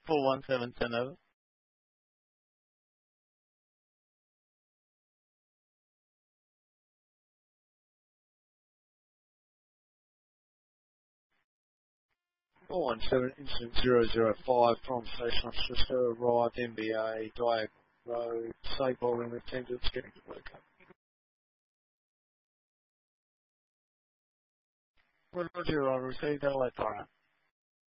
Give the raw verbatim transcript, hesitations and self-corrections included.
four one seven, ten over. four one seven, incident zero zero five from Station Officer, arrived M B A, Diag Road, safe bowling attendants getting to work. Roger, I received L A Fire.